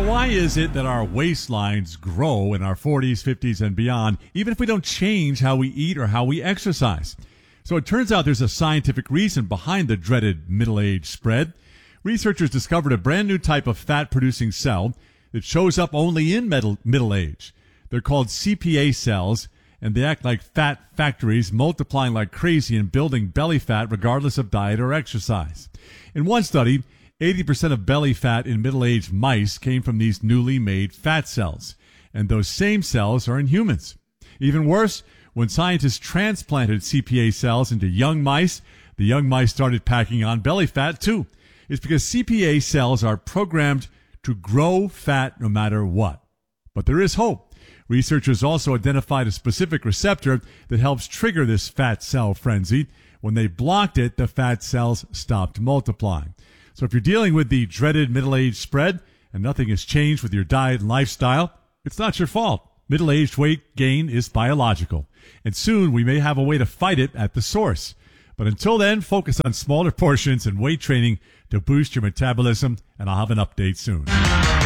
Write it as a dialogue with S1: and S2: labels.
S1: So why is it that our waistlines grow in our 40s, 50s, and beyond, even if we don't change how we eat or how we exercise? So it turns out there's a scientific reason behind the dreaded middle-age spread. Researchers discovered a brand new type of fat-producing cell that shows up only in middle age. They're called CPA cells, and they act like fat factories, multiplying like crazy and building belly fat regardless of diet or exercise. In one study, 80% of belly fat in middle-aged mice came from these newly made fat cells, and those same cells are in humans. Even worse, when scientists transplanted CPA cells into young mice, the young mice started packing on belly fat too. It's because CPA cells are programmed to grow fat no matter what. But there is hope. Researchers also identified a specific receptor that helps trigger this fat cell frenzy. When they blocked it, the fat cells stopped multiplying. So if you're dealing with the dreaded middle-age spread and nothing has changed with your diet and lifestyle, it's not your fault. Middle-aged weight gain is biological, and soon we may have a way to fight it at the source. But until then, focus on smaller portions and weight training to boost your metabolism, and I'll have an update soon.